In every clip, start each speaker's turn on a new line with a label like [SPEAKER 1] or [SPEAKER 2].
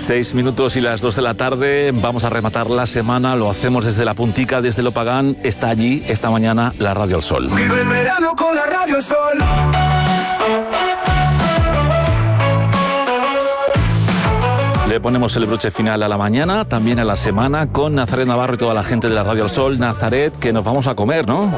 [SPEAKER 1] 6 minutos y las 2 de la tarde. Vamos a rematar la semana. Lo hacemos desde La Puntica, desde Lopagán. Está allí esta mañana la Radio El Sol.
[SPEAKER 2] Vive el verano con la Radio El Sol.
[SPEAKER 1] Le ponemos el broche final a la mañana, también a la semana, con Nazaret Navarro y toda la gente de la Radio El Sol. Nazaret, que nos vamos a comer, ¿no?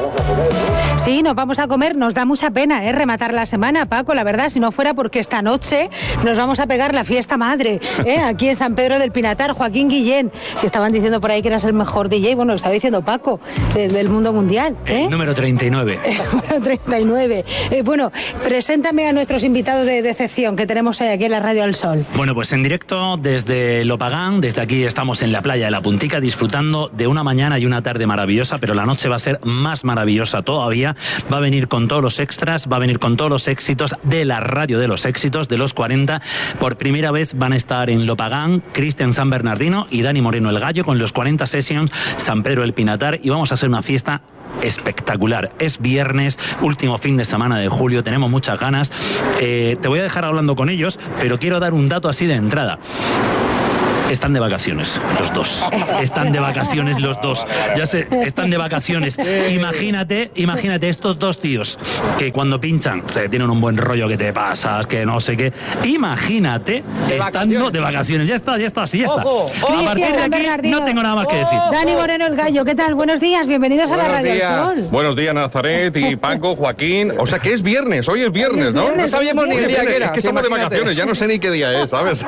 [SPEAKER 3] Sí, nos vamos a comer. Nos da mucha pena rematar la semana, Paco, la verdad, si no fuera porque esta noche nos vamos a pegar la fiesta madre, aquí en San Pedro del Pinatar. Joaquín Guillén, que estaban diciendo por ahí que eras el mejor DJ, bueno, lo estaba diciendo Paco, del mundo mundial.
[SPEAKER 4] Número 39.
[SPEAKER 3] Número 39. Bueno, preséntame a nuestros invitados de decepción que tenemos hoy aquí en la Radio El Sol.
[SPEAKER 4] Bueno, pues en directo desde Lopagán, desde aquí estamos en la playa de La Puntica disfrutando de una mañana y una tarde maravillosa, pero la noche va a ser más maravillosa todavía. Va a venir con todos los extras, va a venir con todos los éxitos de la radio de los éxitos, de los 40. Por primera vez van a estar en Lopagán Cristian San Bernardino y Dani Moreno el Gallo con los 40 Sessions San Pedro del Pinatar, y vamos a hacer una fiesta espectacular. Es viernes, último fin de semana de julio, tenemos muchas ganas. Te voy a dejar hablando con ellos, pero quiero dar un dato así de entrada. Están de vacaciones los dos. Están de vacaciones los dos. Ya sé, están de vacaciones. Imagínate estos dos tíos que cuando pinchan, o sea, tienen un buen rollo, que te pasas, que no sé qué. Imagínate estando de vacaciones. Ya está, así ya está. A partir de aquí no tengo nada más que decir.
[SPEAKER 3] Dani Moreno el Gallo, ¿qué tal? Buenos días, bienvenidos a la Radio El Sol.
[SPEAKER 5] Buenos días, Nazaret y Paco, Joaquín. O sea que es viernes, hoy es viernes, ¿no?
[SPEAKER 3] No
[SPEAKER 5] sabíamos ni el día que era. Es que estamos de vacaciones, ya no sé ni qué día es, ¿sabes?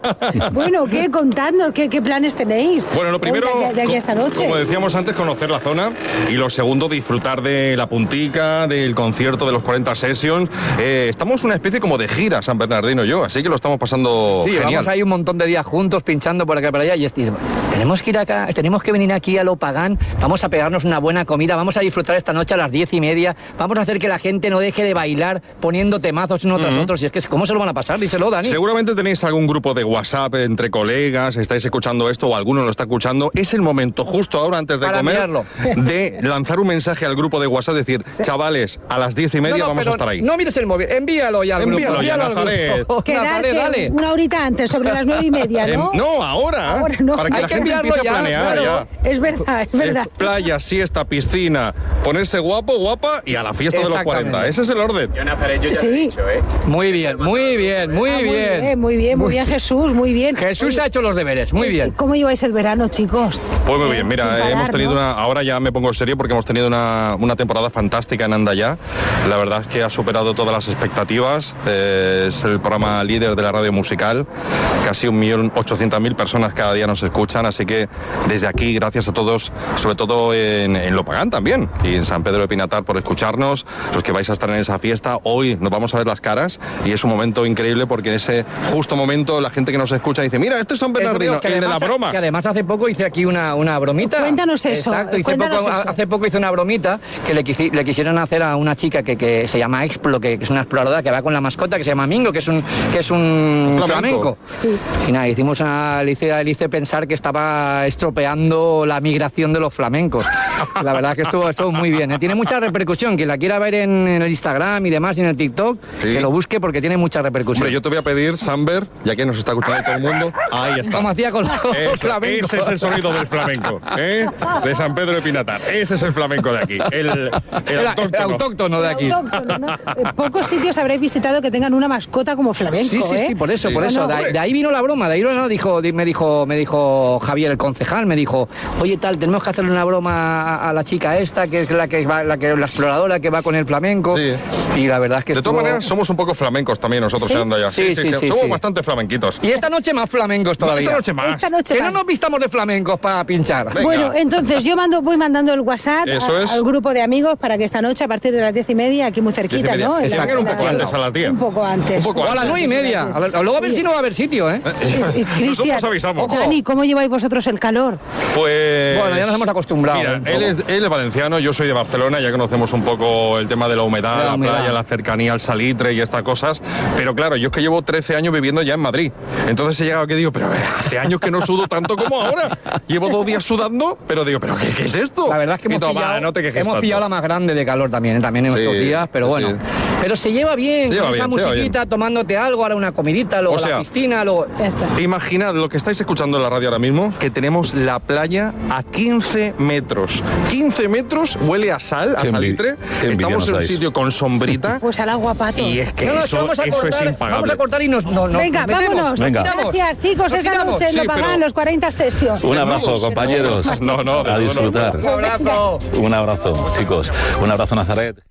[SPEAKER 3] Bueno, contadnos, ¿qué planes tenéis?
[SPEAKER 5] Bueno, lo primero,
[SPEAKER 3] de aquí esta noche,
[SPEAKER 5] como decíamos antes, conocer la zona, y lo segundo, disfrutar de La Puntica, del concierto de los 40 Sessions. Estamos una especie como de gira, San Bernardino y yo, así que lo estamos pasando genial.
[SPEAKER 6] Vamos ahí un montón de días juntos, pinchando por acá y por allá, y tenemos que ir acá, tenemos que venir aquí a Lopagán, vamos a pegarnos una buena comida, vamos a disfrutar esta noche a las 10:30, vamos a hacer que la gente no deje de bailar poniendo temazos uno tras otros, y es que ¿cómo se lo van a pasar? Díselo, Dani.
[SPEAKER 5] Seguramente tenéis algún grupo de WhatsApp entre colegas, estáis escuchando esto o alguno lo está escuchando. Es el momento, justo ahora antes de
[SPEAKER 6] para
[SPEAKER 5] comer,
[SPEAKER 6] mirarlo,
[SPEAKER 5] de lanzar un mensaje al grupo de WhatsApp, decir, chavales, a las 10:30 vamos a estar ahí.
[SPEAKER 6] No mires el móvil, envíalo ya al grupo.
[SPEAKER 5] Envíalo ya, Nazaret.
[SPEAKER 3] Quedar una horita antes, sobre las 9:30, ¿no?
[SPEAKER 5] No, ahora no. Para que la gente empiece a planear ya.
[SPEAKER 3] Es verdad.
[SPEAKER 5] Playa, siesta, piscina, ponerse guapo, guapa y a la fiesta de los 40. Ese es el orden.
[SPEAKER 7] Yo, Nazaret, yo ya lo he dicho,
[SPEAKER 6] Muy bien,
[SPEAKER 3] Jesús, muy bien.
[SPEAKER 6] Jesús ha hecho los deberes, muy bien.
[SPEAKER 3] ¿Cómo lleváis el verano, chicos?
[SPEAKER 5] Pues muy bien, mira, hemos tenido ahora ya me pongo serio porque hemos tenido una temporada fantástica en Andaya. La verdad es que ha superado todas las expectativas. Es el programa líder de la radio musical. Casi 1.800.000 personas cada día nos escuchan, así que desde aquí, gracias a todos, sobre todo en Lopagán también, y en San Pedro de Pinatar, por escucharnos, los que vais a estar en esa fiesta. Hoy nos vamos a ver las caras y es un momento increíble porque en ese justo momento la gente que nos escucha dice, mira, este es San Bernardino, el de la broma.
[SPEAKER 6] Que además hace poco hice aquí una bromita.
[SPEAKER 3] Cuéntanos eso.
[SPEAKER 6] Exacto, hace poco hice una bromita que le quisieron hacer a una chica que se llama Explo, que es una exploradora que va con la mascota que se llama Mingo, que es un flamenco.
[SPEAKER 3] Sí.
[SPEAKER 6] Y nada, le hice pensar que estaba estropeando la migración de los flamencos. La verdad es que estuvo muy bien. Tiene mucha repercusión. Quien la quiera ver en el Instagram y demás y en el TikTok, que lo busque porque tiene mucha repercusión.
[SPEAKER 5] Hombre, yo te voy a pedir, Samber, ya que nos está escuchando todo el mundo, ahí está.
[SPEAKER 6] Como hacía con los flamencos.
[SPEAKER 5] Ese es el sonido del flamenco, de San Pedro de Pinatar. Ese es el flamenco de aquí, el
[SPEAKER 6] autóctono de aquí.
[SPEAKER 3] Pocos sitios habréis visitado que tengan una mascota como flamenco.
[SPEAKER 6] Sí, por eso. De ahí vino la broma, me dijo Javier, el concejal, me dijo, oye, tenemos que hacerle una broma a la chica esta, que es la exploradora que va con el flamenco. Sí. Y la verdad es que
[SPEAKER 5] de todas maneras somos un poco flamencos también nosotros en Andaya. Sí. Somos bastante flamenquitos.
[SPEAKER 6] Y esta noche más flamencos todavía.
[SPEAKER 5] Esta noche más.
[SPEAKER 6] Que no nos vistamos de flamencos para pinchar.
[SPEAKER 5] Venga.
[SPEAKER 3] Bueno, entonces yo voy mandando el WhatsApp al grupo de amigos para que esta noche a partir de las 10:30, aquí muy cerquita,
[SPEAKER 5] 10:30.
[SPEAKER 3] ¿no?
[SPEAKER 5] Exacto, un poco antes, a las 10.
[SPEAKER 3] Un poco antes.
[SPEAKER 6] O a las 9:30. Luego a ver si no va a haber sitio,
[SPEAKER 3] Cristian,
[SPEAKER 5] nosotros avisamos.
[SPEAKER 3] Dani, ¿cómo lleváis vosotros el calor?
[SPEAKER 5] Pues...
[SPEAKER 6] Bueno, ya nos hemos acostumbrado.
[SPEAKER 5] Mira, él es valenciano, yo soy de Barcelona, ya conocemos un poco el tema de la humedad, la playa, la cercanía al salitre y estas cosas, pero claro, yo es que llevo 13 años viviendo ya en Madrid, entonces he llegado que digo, pero hace años que no sudo tanto como ahora, llevo 2 días sudando, pero digo, ¿pero qué es esto?
[SPEAKER 6] La verdad es que hemos pillado
[SPEAKER 5] no te quejes
[SPEAKER 6] la más grande de calor también en estos días, pero bueno. Pero se lleva bien, con esa musiquita, tomándote algo, ahora una comidita, luego la piscina, luego...
[SPEAKER 5] Imaginad lo que estáis escuchando en la radio ahora mismo, que tenemos la playa a 15 metros. 15 metros, huele a sal, a salitre. Estamos en un sitio con sombrita.
[SPEAKER 3] Pues al agua, Pato.
[SPEAKER 5] Y es que eso es impagable.
[SPEAKER 6] Vamos a cortar y nos
[SPEAKER 3] venga, vámonos.
[SPEAKER 1] Venga.
[SPEAKER 3] Gracias, chicos. Esta noche en Lopagán, los 40 Sessions.
[SPEAKER 1] Un abrazo, compañeros.
[SPEAKER 5] No,
[SPEAKER 1] a disfrutar.
[SPEAKER 6] Un abrazo.
[SPEAKER 1] Un abrazo, chicos. Un abrazo, Nazaret.